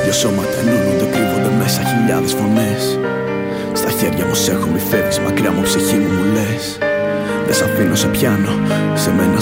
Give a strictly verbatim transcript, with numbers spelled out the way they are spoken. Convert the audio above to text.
Δυο σώματα ενώνονται, κρύβονται μέσα χιλιάδες φωνές. Στα χέρια μου σ' έχω, μη φεύγεις μακριά μου, ψυχή μου μου λες. Δεν σ' αφήνω, σε πιάνω, σε μένα